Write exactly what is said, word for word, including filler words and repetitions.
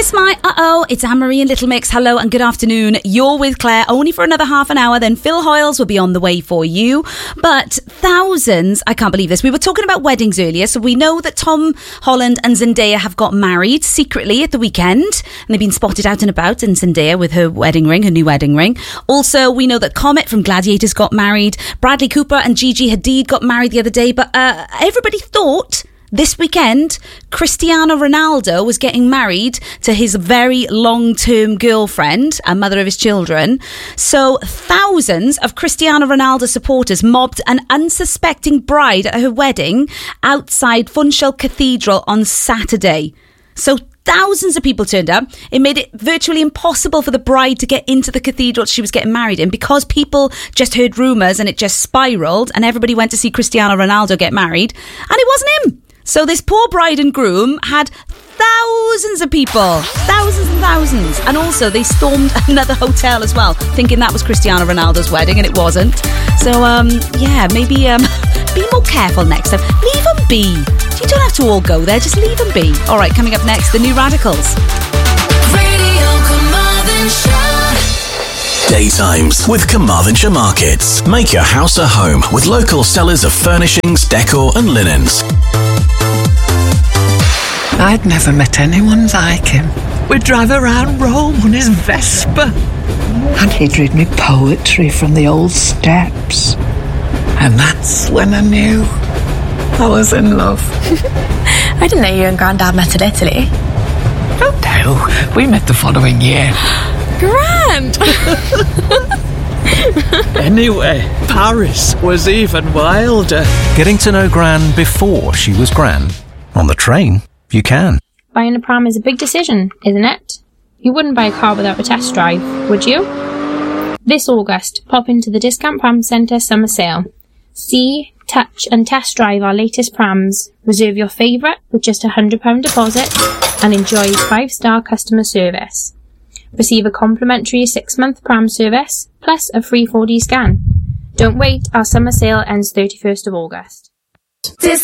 That's my uh-oh. It's Anne-Marie and Little Mix. Hello and good afternoon. You're with Claire only for another half an hour. Then Phil Hoyles will be on the way for you. But thousands, I can't believe this. We were talking about weddings earlier. So we know that Tom Holland and Zendaya have got married secretly at the weekend. And they've been spotted out and about in Zendaya with her wedding ring, her new wedding ring. Also, we know that Comet from Gladiators got married. Bradley Cooper and Gigi Hadid got married the other day. But uh, everybody thought this weekend, Cristiano Ronaldo was getting married to his very long-term girlfriend and mother of his children. So thousands of Cristiano Ronaldo supporters mobbed an unsuspecting bride at her wedding outside Funchal Cathedral on Saturday. So thousands of people turned up. It made it virtually impossible for the bride to get into the cathedral she was getting married in because people just heard rumours and it just spiralled and everybody went to see Cristiano Ronaldo get married and it wasn't him. So this poor bride and groom had thousands of people, thousands and thousands. And also they stormed another hotel as well, thinking that was Cristiano Ronaldo's wedding and it wasn't. So, um, yeah, maybe um, be more careful next time. Leave them be. You don't have to all go there, just leave them be. All right, coming up next, the New Radicals. Radio Carmarthenshire. Daytimes with Carmarthenshire Markets. Make your house a home with local sellers of furnishings, decor and linens. I'd never met anyone like him. We'd drive around Rome on his Vespa. And he'd read me poetry from the old steps. And that's when I knew I was in love. I didn't know you and Grandad met in Italy. Oh no, we met the following year. Grand! Anyway, Paris was even wilder. Getting to know Gran before she was Gran. On the train, you can. Buying a pram is a big decision, isn't it? You wouldn't buy a car without a test drive, would you? This August, pop into the Discount Pram Centre summer sale. See, touch and test drive our latest prams. Reserve your favourite with just a one hundred pounds deposit and enjoy five-star customer service. Receive a complimentary six-month pram service plus a free four D scan. Don't wait, our summer sale ends thirty-first of August.